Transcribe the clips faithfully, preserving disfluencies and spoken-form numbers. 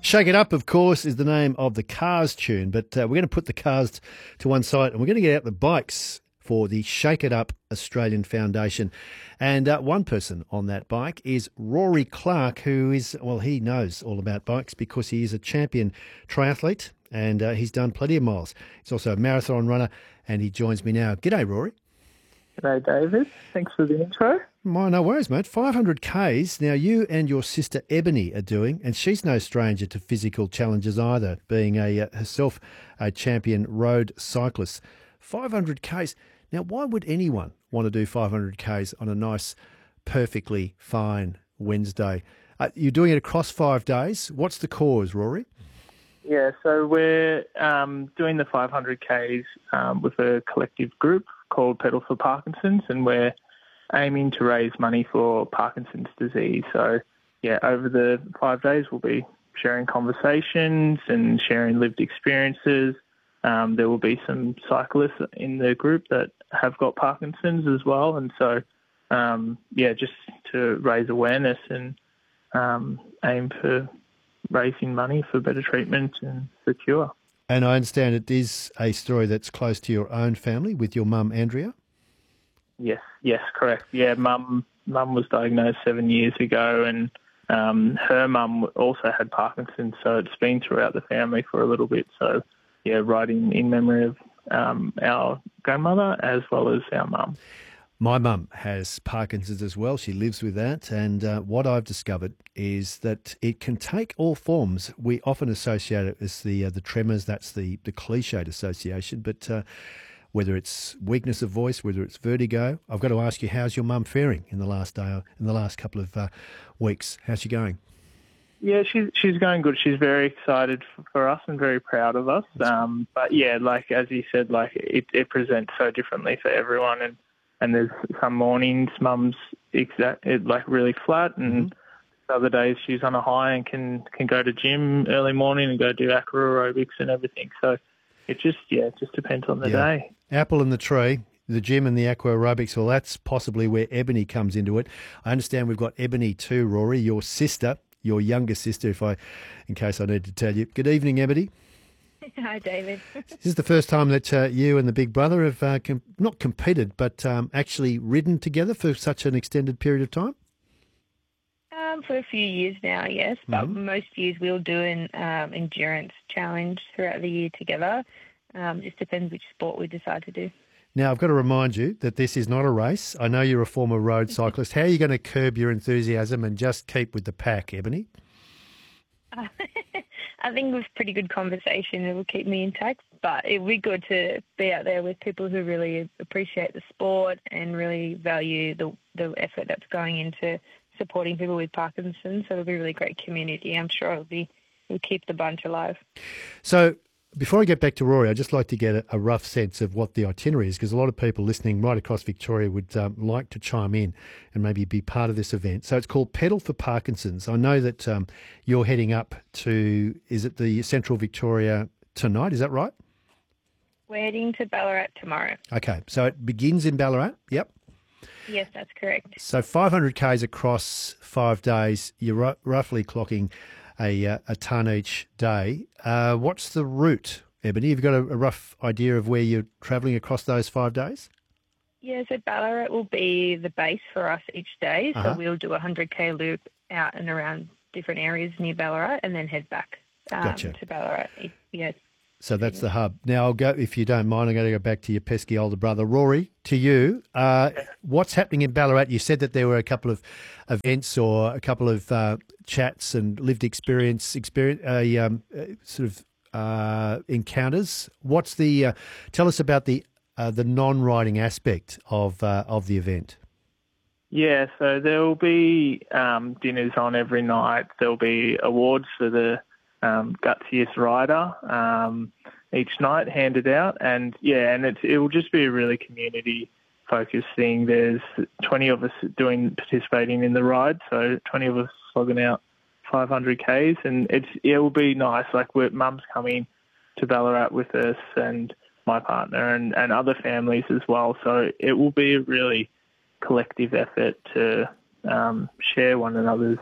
Shake It Up, of course, is the name of the Cars tune, but uh, we're going to put the cars to one side and we're going to get out the bikes for the Shake It Up Australian Foundation. And uh, one person on that bike is Rory Clark, who is, well, he knows all about bikes because he is a champion triathlete and uh, he's done plenty of miles. He's also a marathon runner and he joins me now. G'day, Rory. G'day, David. Thanks for the intro. My, no worries, mate. five hundred kays. Now, you and your sister Ebony are doing, and she's no stranger to physical challenges either, being a uh, herself a champion road cyclist. five hundred kays. Now, why would anyone want to do five hundred kays on a nice, perfectly fine Wednesday? Uh, you're doing it across five days. What's the cause, Rory? Yeah, so we're um, doing the five hundred kays um, with a collective group called Pedal for Parkinson's, and we're aiming to raise money for Parkinson's disease. So, yeah, over the five days we'll be sharing conversations and sharing lived experiences. Um, there will be some cyclists in the group that have got Parkinson's as well. And so, um, yeah, just to raise awareness and um, aim for raising money for better treatment and for cure. And I understand it is a story that's close to your own family with your mum, Andrea? Yes, yes, correct. Yeah, mum mum was diagnosed seven years ago, and um, her mum also had Parkinson's, so it's been throughout the family for a little bit. So, yeah, writing in memory of um, our grandmother as well as our mum. My mum has Parkinson's as well. She lives with that. And uh, what I've discovered is that it can take all forms. We often associate it as the uh, the tremors. That's the, the cliched association. But uh, whether it's weakness of voice, whether it's vertigo, I've got to ask you, how's your mum faring in the last day, in the last couple of uh, weeks? How's she going? Yeah, she's she's going good. She's very excited for, for us and very proud of us. Um, but yeah, like as you said, like it, it presents so differently for everyone, and, and there's some mornings mum's exact it like really flat, and mm-hmm. other days she's on a high and can can go to gym early morning and go do aqua aerobics and everything. So it just yeah, it just depends on the yeah. day. Apple in the tree. The gym and the aqua aerobics, well, that's possibly where Ebony comes into it. I understand we've got Ebony too, Rory, your sister. Your younger sister, if I, in case I need to tell you. Good evening, Ebony. Hi, David. This is the first time that uh, you and the big brother have uh, com- not competed, but um, actually ridden together for such an extended period of time? Um, for a few years now, yes. But mm-hmm. most years we'll do an um, endurance challenge throughout the year together. Um, just depends which sport we decide to do. Now, I've got to remind you that this is not a race. I know you're a former road cyclist. How are you going to curb your enthusiasm and just keep with the pack, Ebony? Uh, I think with pretty good conversation, it will keep me intact. But it would be good to be out there with people who really appreciate the sport and really value the, the effort that's going into supporting people with Parkinson's. So it'll be a really great community. I'm sure it'll be it'll keep the bunch alive. So, before I get back to Rory, I'd just like to get a, a rough sense of what the itinerary is, because a lot of people listening right across Victoria would um, like to chime in and maybe be part of this event. So it's called Pedal for Parkinson's. I know that um, you're heading up to, is it the Central Victoria tonight? Is that right? We're heading to Ballarat tomorrow. Okay, so it begins in Ballarat, yep. Yes, that's correct. So five hundred kays across five days, you're r- roughly clocking a, uh, a tonne each day. Uh, what's the route, Ebony? Have you got a, a rough idea of where you're travelling across those five days? Yeah, so Ballarat will be the base for us each day. So uh-huh. we'll do a one hundred k loop out and around different areas near Ballarat and then head back um, gotcha. to Ballarat. Yeah. So that's the hub. Now, I'll go, if you don't mind, I'm going to go back to your pesky older brother. Rory, to you, uh, what's happening in Ballarat? You said that there were a couple of events or a couple of uh, chats and lived experience, experience uh, um, uh, sort of uh, encounters. What's the, uh, tell us about the uh, the non-riding aspect of uh, of the event. Yeah, so there will be um, dinners on every night. There will be awards for the Um, gutsiest rider um, each night handed out, and yeah, and it's, it will just be a really community focused thing. There's twenty of us doing participating in the ride, so twenty of us slogging out five hundred kays, and it's it will be nice. Like we're, Mum's coming to Ballarat with us, and my partner, and, and other families as well. So it will be a really collective effort to um, share one another's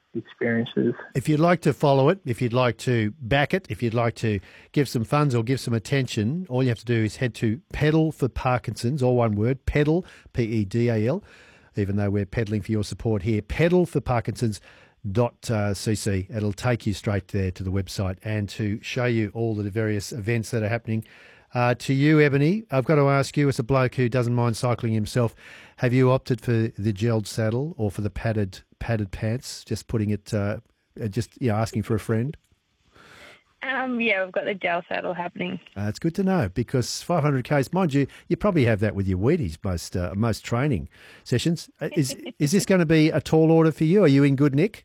experiences. If you'd like to follow it, if you'd like to back it, if you'd like to give some funds or give some attention, all you have to do is head to Pedal for Parkinson's, all one word, Pedal, P E D A L, even though we're peddling for your support here, pedal for parkinsons dot c c. It'll take you straight there to the website and to show you all the various events that are happening. Uh, to you, Ebony, I've got to ask you, as a bloke who doesn't mind cycling himself, have you opted for the gelled saddle or for the padded padded pants? Just putting it, uh, just you know, asking for a friend. Um, yeah, we've got the gel saddle happening. Uh, it's good to know, because five hundred kays, mind you, you probably have that with your Wheaties most uh, most training sessions. Uh, is is this going to be a tall order for you? Are you in good nick?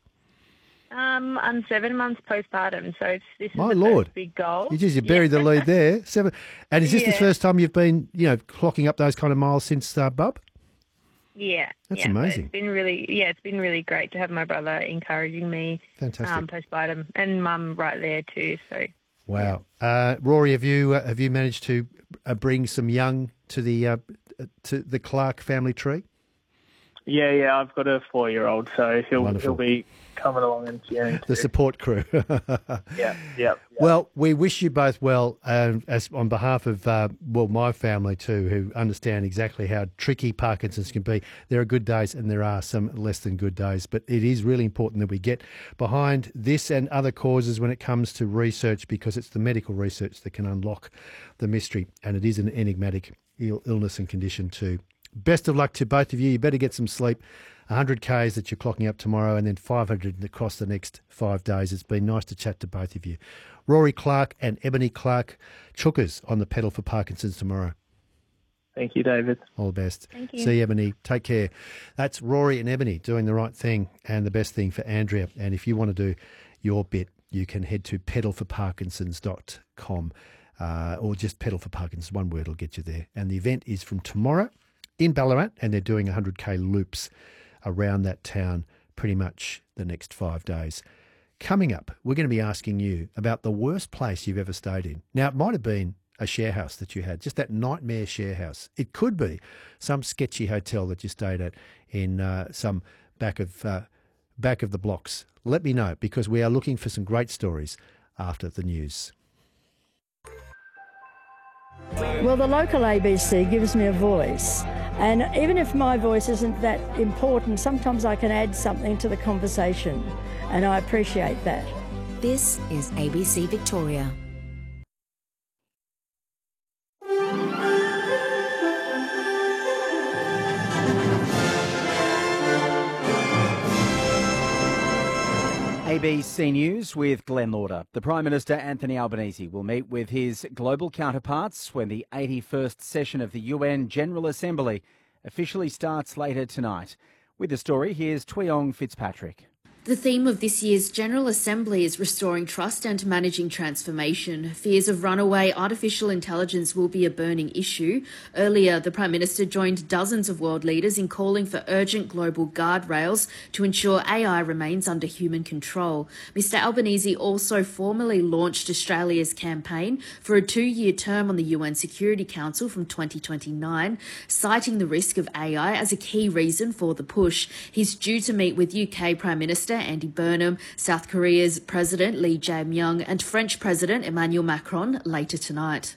Um, I'm seven months postpartum, so it's, this is My the Lord. first big goal. You just you buried yeah. the lead there. Seven, and is this Yeah. the first time you've been, you know, clocking up those kind of miles since uh, Bub? Yeah, That's yeah, so amazing. It's been really, yeah, it's been really great to have my brother encouraging me. Fantastic. Um, postpartum, and Mum right there too. So Wow, uh, Rory, have you uh, have you managed to uh, bring some young to the uh, to the Clark family tree? Yeah, yeah, I've got a four-year-old, so he'll Wonderful. he'll be coming along and cheering. The support crew. Yeah, yeah, yeah. Well, we wish you both well, um, as on behalf of uh, well, my family too, who understand exactly how tricky Parkinson's can be. There are good days and there are some less than good days, but it is really important that we get behind this and other causes when it comes to research, because it's the medical research that can unlock the mystery, and it is an enigmatic Ill- illness and condition too. Best of luck to both of you. You better get some sleep. one hundred kays that you're clocking up tomorrow, and then five hundred across the next five days. It's been nice to chat to both of you. Rory Clark and Ebony Clark, chookers on the Pedal for Parkinson's tomorrow. Thank you, David. All the best. Thank you. See you, Ebony. Take care. That's Rory and Ebony doing the right thing and the best thing for Andrea. And if you want to do your bit, you can head to pedal for parkinsons dot com uh, or just Pedal for Parkinson's. One word will get you there. And the event is from tomorrow in Ballarat, and they're doing one hundred k loops around that town pretty much the next five days. Coming up, we're going to be asking you about the worst place you've ever stayed in. Now, it might have been a share house that you had, just that nightmare share house. It could be some sketchy hotel that you stayed at in uh, some back of uh, back of the blocks. Let me know, because we are looking for some great stories after the news. Well, the local A B C gives me a voice, and even if my voice isn't that important, sometimes I can add something to the conversation, and I appreciate that. This is A B C Victoria. A B C News with Glenn Lauder. The Prime Minister Anthony Albanese will meet with his global counterparts when the eighty-first session of the U N General Assembly officially starts later tonight. With the story, here's Tweong Fitzpatrick. The theme of this year's General Assembly is restoring trust and managing transformation. Fears of runaway artificial intelligence will be a burning issue. Earlier, the Prime Minister joined dozens of world leaders in calling for urgent global guardrails to ensure A I remains under human control. Mister Albanese also formally launched Australia's campaign for a two-year term on the U N Security Council from twenty twenty-nine, citing the risk of A I as a key reason for the push. He's due to meet with U K Prime Minister Andy Burnham, South Korea's President Lee Jae-myung and French President Emmanuel Macron later tonight.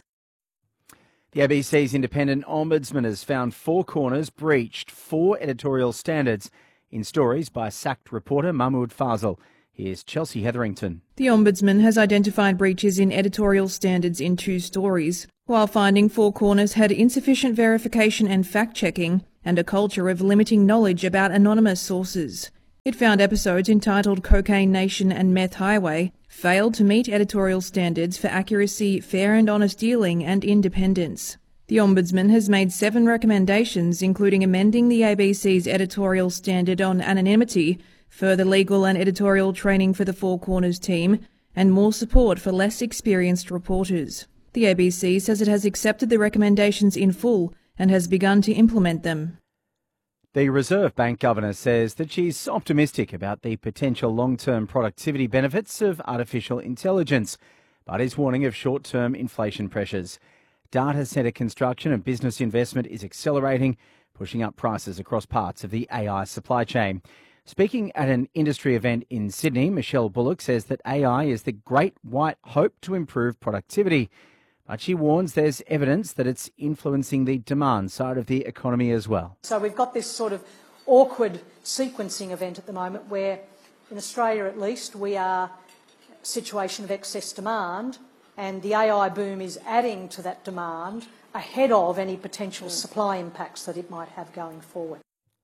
The A B C's independent ombudsman has found Four Corners breached four editorial standards in stories by sacked reporter Mahmoud Fazal. Here's Chelsea Hetherington. The Ombudsman has identified breaches in editorial standards in two stories, while finding Four Corners had insufficient verification and fact-checking and a culture of limiting knowledge about anonymous sources. It found episodes entitled Cocaine Nation and Meth Highway failed to meet editorial standards for accuracy, fair and honest dealing and independence. The Ombudsman has made seven recommendations, including amending the A B C's editorial standard on anonymity, further legal and editorial training for the Four Corners team, and more support for less experienced reporters. The A B C says it has accepted the recommendations in full and has begun to implement them. The Reserve Bank Governor says that she's optimistic about the potential long-term productivity benefits of artificial intelligence, but is warning of short-term inflation pressures. Data centre construction and business investment is accelerating, pushing up prices across parts of the A I supply chain. Speaking at an industry event in Sydney, Michelle Bullock says that A I is the great white hope to improve productivity. But she warns there's evidence that it's influencing the demand side of the economy as well. So we've got this sort of awkward sequencing event at the moment where, in Australia at least, we are a situation of excess demand, and the A I boom is adding to that demand ahead of any potential supply impacts that it might have going forward.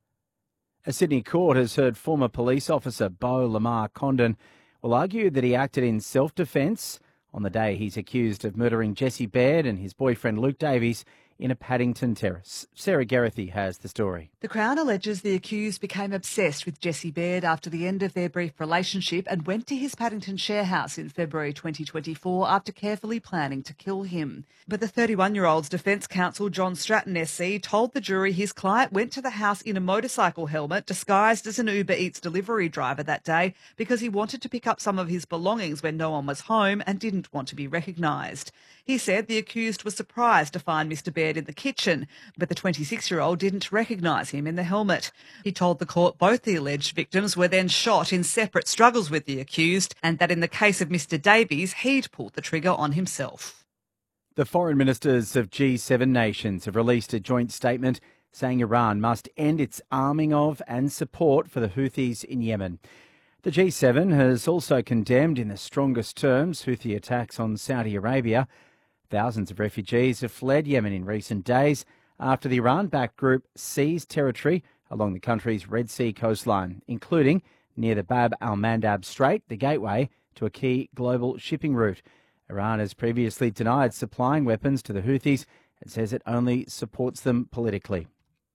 A Sydney court has heard former police officer Beau Lamar Condon will argue that he acted in self-defence on the day he's accused of murdering Jessie Baird and his boyfriend Luke Davies in a Paddington terrace. Sarah Gerrithy has the story. The Crown alleges the accused became obsessed with Jessie Baird after the end of their brief relationship and went to his Paddington share house in February twenty twenty-four after carefully planning to kill him. But the thirty-one-year-old's defence counsel John Stratton S C told the jury his client went to the house in a motorcycle helmet disguised as an Uber Eats delivery driver that day because he wanted to pick up some of his belongings when no one was home and didn't want to be recognised. He said the accused was surprised to find Mister Baird in the kitchen, but the twenty-six-year-old didn't recognise him in the helmet. He told the court both the alleged victims were then shot in separate struggles with the accused, and that in the case of Mister Davies, he'd pulled the trigger on himself. The foreign ministers of G seven nations have released a joint statement saying Iran must end its arming of and support for the Houthis in Yemen. The G seven has also condemned in the strongest terms Houthi attacks on Saudi Arabia. Thousands of refugees have fled Yemen in recent days after the Iran-backed group seized territory along the country's Red Sea coastline, including near the Bab al-Mandab Strait, the gateway to a key global shipping route. Iran has previously denied supplying weapons to the Houthis and says it only supports them politically.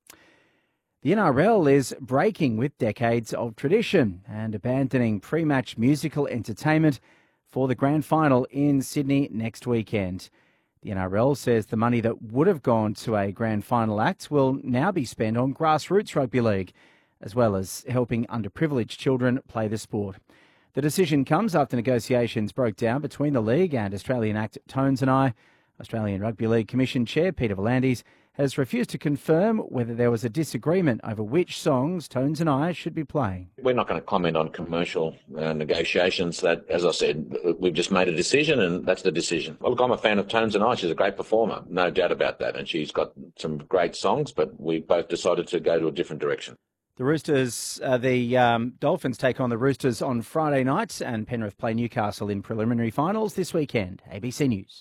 The N R L is breaking with decades of tradition and abandoning pre-match musical entertainment for the grand final in Sydney next weekend. The N R L says the money that would have gone to a grand final act will now be spent on grassroots rugby league, as well as helping underprivileged children play the sport. The decision comes after negotiations broke down between the league and Australian act Tones and I. Australian Rugby League Commission Chair Peter V'landys has refused to confirm whether there was a disagreement over which songs Tones and I should be playing. We're not going to comment on commercial uh, negotiations. That, as I said, we've just made a decision and that's the decision. Well, look, I'm a fan of Tones and I. She's a great performer, no doubt about that. And she's got some great songs, but we both decided to go to a different direction. The Roosters, uh, the um, Dolphins take on the Roosters on Friday night and Penrith play Newcastle in preliminary finals this weekend. A B C News.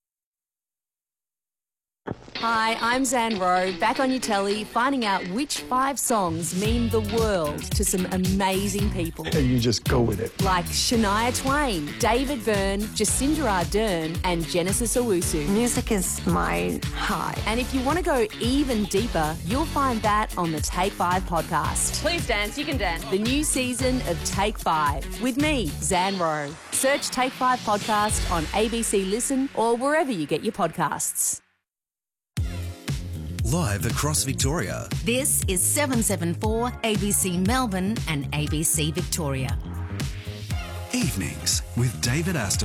Hi, I'm Zan Rowe, back on your telly, finding out which five songs mean the world to some amazing people. And you just go with it. Like Shania Twain, David Byrne, Jacinda Ardern, and Genesis Owusu. Music is my high. And if you want to go even deeper, you'll find that on the Take Five podcast. Please dance, you can dance. The new season of Take Five with me, Zan Rowe. Search Take Five podcast on A B C Listen or wherever you get your podcasts. Live across Victoria. This is seven seven four A B C Melbourne and A B C Victoria. Evenings with David Astle.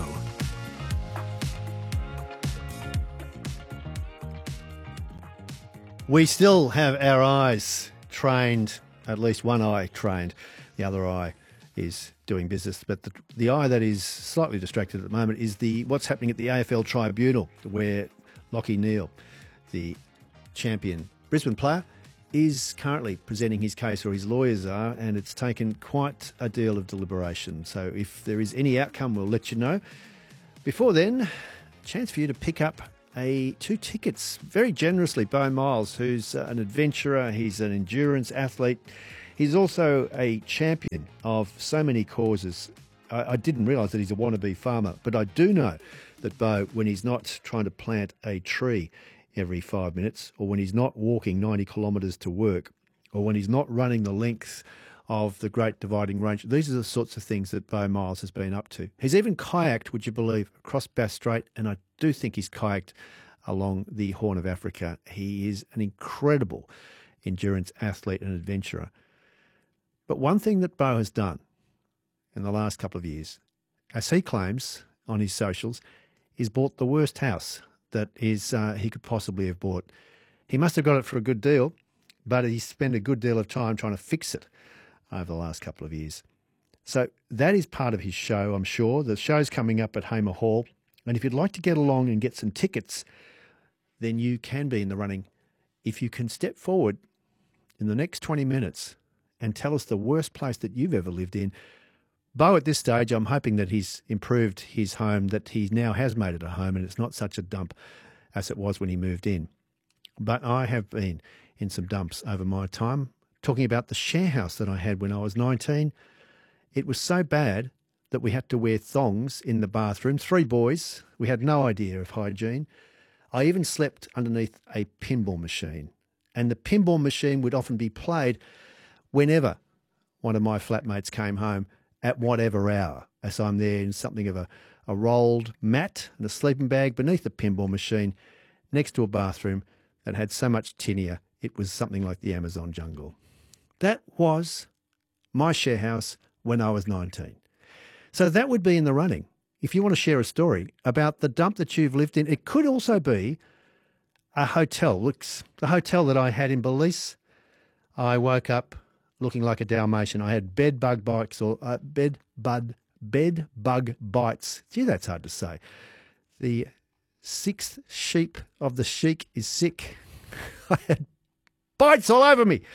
We still have our eyes trained, at least one eye trained. The other eye is doing business. But the, the eye that is slightly distracted at the moment is the what's happening at the A F L Tribunal, where Lachie Neale, the champion Brisbane player, is currently presenting his case, or his lawyers are, and it's taken quite a deal of deliberation. So if there is any outcome, we'll let you know. Before then, chance for you to pick up a two tickets very generously. Beau Miles, who's an adventurer, he's an endurance athlete. He's also a champion of so many causes. I, I didn't realise that he's a wannabe farmer, but I do know that Beau, when he's not trying to plant a tree every five minutes, or when he's not walking ninety kilometres to work, or when he's not running the length of the Great Dividing Range. These are the sorts of things that Beau Miles has been up to. He's even kayaked, would you believe, across Bass Strait, and I do think he's kayaked along the Horn of Africa. He is an incredible endurance athlete and adventurer. But one thing that Beau has done in the last couple of years, as he claims on his socials, is bought the worst house that is uh, he could possibly have bought. He must have got it for a good deal, but he spent a good deal of time trying to fix it over the last couple of years. So that is part of his show, I'm sure. The show's coming up at Hamer Hall. And if you'd like to get along and get some tickets, then you can be in the running. If you can step forward in the next twenty minutes and tell us the worst place that you've ever lived in. Bo, at this stage, I'm hoping that he's improved his home, that he now has made it a home and it's not such a dump as it was when he moved in. But I have been in some dumps over my time. Talking about the share house that I had when I was nineteen. It was so bad that we had to wear thongs in the bathroom. Three boys. We had no idea of hygiene. I even slept underneath a pinball machine. And the pinball machine would often be played whenever one of my flatmates came home at whatever hour, as I'm there in something of a, a rolled mat and a sleeping bag beneath the pinball machine next to a bathroom that had so much tinea, it was something like the Amazon jungle. That was my share house when I was nineteen. So that would be in the running. If you want to share a story about the dump that you've lived in, it could also be a hotel. Looks the hotel that I had in Belize. I woke up looking like a Dalmatian. I had bed bug bites or uh, bed bud bed bug bites. Gee, that's hard to say. The sixth sheep of the sheik is sick. I had bites all over me.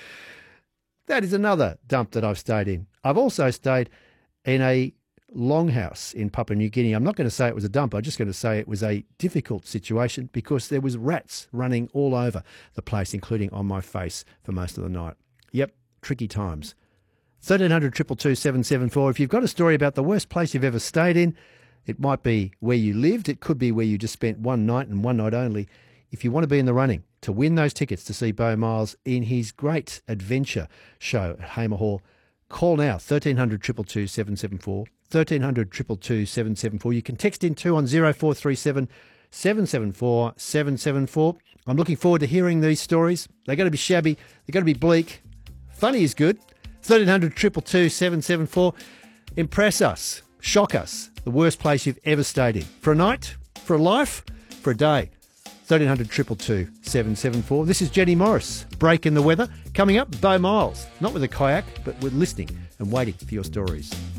That is another dump that I've stayed in. I've also stayed in a longhouse in Papua New Guinea. I'm not going to say it was a dump. I'm just going to say it was a difficult situation because there was rats running all over the place, including on my face for most of the night. Yep, tricky times. thirteen hundred, two two two, seven seven four. If you've got a story about the worst place you've ever stayed in, it might be where you lived. It could be where you just spent one night and one night only. If you want to be in the running to win those tickets to see Bo Miles in his great adventure show at Hamer Hall, call now, thirteen hundred, two two two, seven seven four, thirteen hundred, two two two, seven seven four. You can text in too on zero four three seven, seven seven four, seven seven four. I'm looking forward to hearing these stories. They're going to be shabby. They're going to be bleak. Funny is good. thirteen hundred, two two two, seven seven four. Impress us. Shock us. The worst place you've ever stayed in. For a night? For a life? For a day? thirteen hundred, two two two, seven seven four. This is Jenny Morris. Break in the weather. Coming up, Bo Miles. Not with a kayak, but with listening and waiting for your stories.